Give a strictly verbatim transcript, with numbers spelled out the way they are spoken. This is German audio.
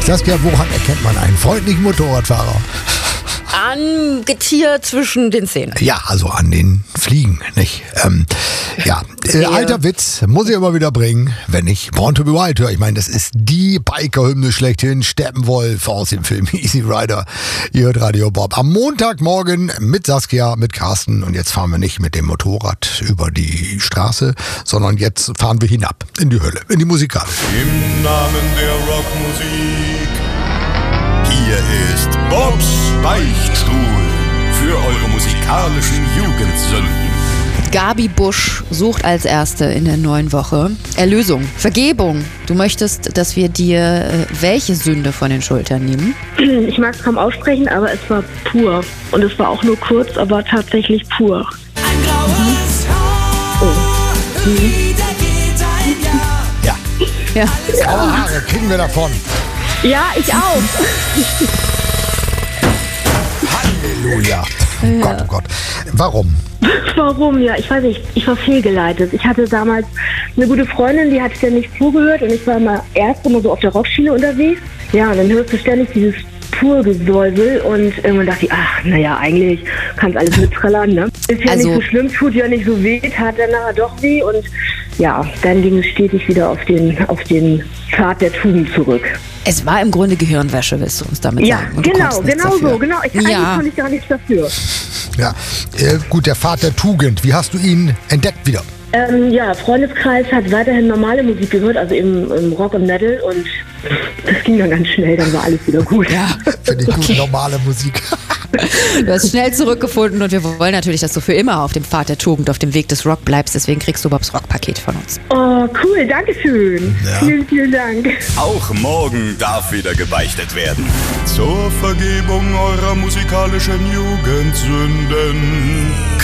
Saskia, woran erkennt man einen freundlichen Motorradfahrer? An Getier zwischen den Zähnen. Ja, also an den Fliegen, nicht? Ähm, ja, äh, alter Witz, muss ich immer wieder bringen, wenn ich Born to be Wild höre. Ich meine, das ist die Biker-Hymne schlechthin, Steppenwolf aus dem Film Easy Rider. Ihr hört Radio Bob. Am Montagmorgen mit Saskia, mit Carsten. Und jetzt fahren wir nicht mit dem Motorrad über die Straße, sondern jetzt fahren wir hinab in die Hölle, in die Musikalische. Im Namen der Rockmusik. Hier ist Bobs Beichtstuhl für eure musikalischen Jugendsünden. Gabi Busch sucht als Erste in der neuen Woche Erlösung, Vergebung. Du möchtest, dass wir dir äh, welche Sünde von den Schultern nehmen? Ich mag es kaum aussprechen, aber es war pur. Und es war auch nur kurz, aber tatsächlich pur. Ein graues Haar, Oh. Mhm. wieder geht ein Jahr. Ja, Ja. graue Haare kriegen wir davon. Ja, ich auch. Halleluja. Oh Gott, oh Gott. Warum? Warum? Ja, ich weiß nicht. Ich war fehlgeleitet. Ich hatte damals eine gute Freundin, die hat ständig zugehört und ich war immer erst immer so auf der Rockschiene unterwegs. Ja, und dann hörst du ständig dieses Purgesäusel und irgendwann dachte ich, ach, naja, eigentlich kannst alles mitträllern, ne? Ist ja Also- nicht so schlimm, tut ja nicht so weh, tat dann nachher doch weh und ja, dann ging es stetig wieder auf den, auf den Pfad der Tugend zurück. Es war im Grunde Gehirnwäsche, willst du uns damit Ja, sagen? Und du genau, konntest nichts genau dafür. so, genau. Ich, eigentlich Ja. konnte ich gar nichts dafür. Ja, äh, gut, der Pfad der Tugend. Wie hast du ihn entdeckt wieder? Ähm, ja, Freundeskreis hat weiterhin normale Musik gehört, also im, im Rock und Metal und das ging dann ganz schnell, dann war alles wieder gut. Ja. Finde ich gut, normale Musik. Du hast schnell zurückgefunden und wir wollen natürlich, dass du für immer auf dem Pfad der Tugend, auf dem Weg des Rock bleibst. Deswegen kriegst du Bobs Rockpaket von uns. Oh, cool, danke schön. Ja. Vielen, vielen Dank. Auch morgen darf wieder gebeichtet werden. Zur Vergebung eurer musikalischen Jugendsünden.